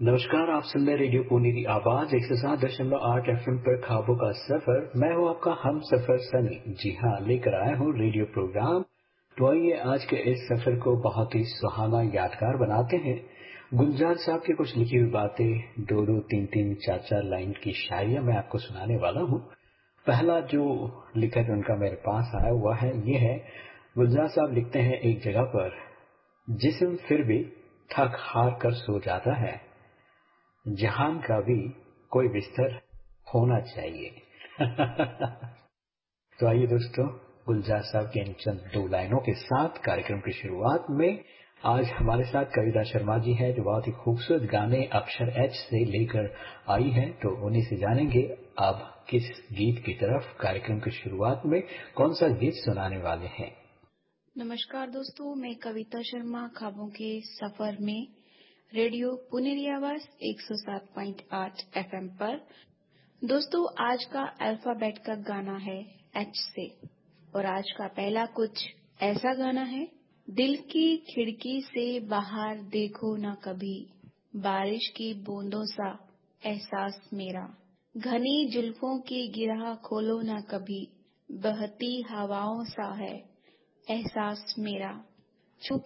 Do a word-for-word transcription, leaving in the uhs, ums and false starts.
नमस्कार, आप सुन रहे रेडियो पुनेरी आवाज एक सौ सात दशमलव आठ एफएम पर ख्वाबों का सफर। मैं हूं आपका हम सफर सनी। जी हां, लेकर आया हूं रेडियो प्रोग्राम। तो आइए आज के इस सफर को बहुत ही सुहाना यादगार बनाते हैं। गुलजार साहब की कुछ लिखी हुई बातें, दो दो तीन तीन चार चार लाइन की शायरियां मैं आपको सुनाने वाला हूं। पहला जो लिखत उनका मेरे पास आया हुआ है ये है। गुलजार साहब लिखते हैं एक जगह पर, जिस्म फिर भी थक हार कर सो जाता है, जहान का भी कोई बिस्तर होना चाहिए। तो आइए दोस्तों, गुलजार साहब के इन चंद दो लाइनों के साथ कार्यक्रम की शुरुआत में आज हमारे साथ कविता शर्मा जी हैं, जो बहुत ही खूबसूरत गाने अक्षर एच से लेकर आई हैं। तो उन्हीं से जानेंगे अब किस गीत की तरफ कार्यक्रम की शुरुआत में कौन सा गीत सुनाने वाले हैं। नमस्कार दोस्तों, मैं कविता शर्मा ख्वाबों के सफर में रेडियो पुनेरी आवाज एक सौ सात पॉइंट आठ एफएम पर। दोस्तों, आज का अल्फाबेट का गाना है एच से, और आज का पहला कुछ ऐसा गाना है। दिल की खिड़की से बाहर देखो ना कभी, बारिश की बूंदों सा एहसास मेरा। घनी जुल्फों की गिरह खोलो ना कभी, बहती हवाओं सा है एहसास मेरा।